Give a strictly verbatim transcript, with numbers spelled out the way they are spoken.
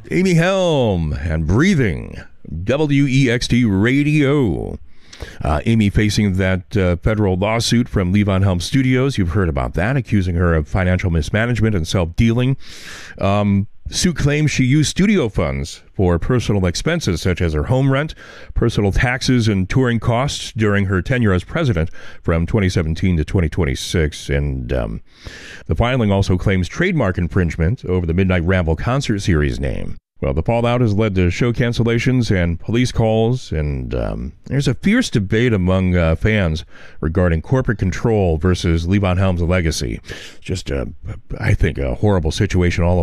Amy Helm and Breathing, W E X T Radio. Uh, Amy facing that uh, federal lawsuit from Levon Helm Studios. You've heard about that, accusing her of financial mismanagement and self-dealing. Um, suit claims she used studio funds for personal expenses such as her home rent, personal taxes, and touring costs during her tenure as president from twenty seventeen to twenty twenty-six. And um, the filing also claims trademark infringement over the Midnight Ramble concert series name. Well, the fallout has led to show cancellations and police calls, and um, there's a fierce debate among uh, fans regarding corporate control versus Levon Helm's legacy. Just, a, I think, a horrible situation all